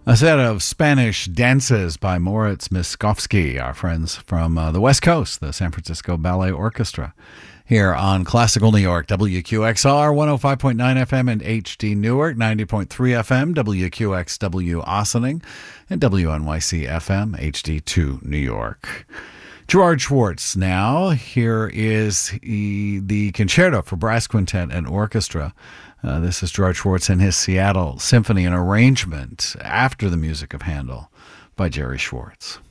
A set of Spanish dances by Moritz Miskovsky, our friends from the West Coast, the San Francisco Ballet Orchestra, here on Classical New York, WQXR 105.9 FM and HD Newark, 90.3 FM, WQXW Ossining, and WNYC FM, HD2 New York. Gerard Schwartz now. Here is the Concerto for Brass Quintet and Orchestra. This is Gerard Schwartz and his Seattle Symphony, an arrangement after the music of Handel by Jerry Schwartz.